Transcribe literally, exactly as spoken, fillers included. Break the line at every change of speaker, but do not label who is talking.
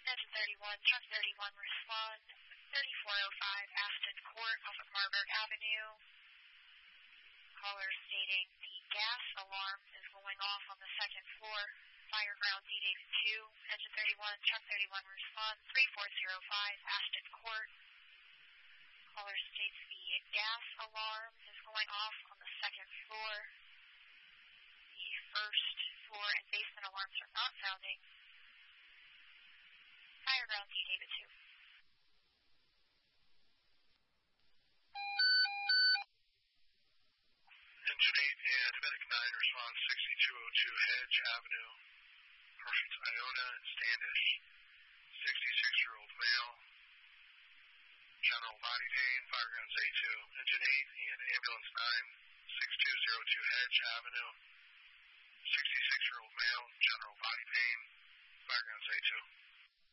Engine thirty-one, truck thirty-one, respond. thirty-four oh five Aston Court off of Marburg Avenue. Caller stating the gas alarm is going off on the second floor. Fire ground D David two. Engine thirty-one, truck thirty-one, respond. three four zero five Aston Court. Caller states the gas alarm is going off on the second floor. The first floor and basement alarms are not sounding. Fire ground D David two.
Engine eight and Medic nine respond sixty-two oh two Hedge Avenue, Parsons, Iona, Standish. sixty-six-year-old male. General body pain, fire grounds A two. Engine eight and Ambulance nine, sixty-two oh two Hedge Avenue. sixty-six-year-old male, general body pain.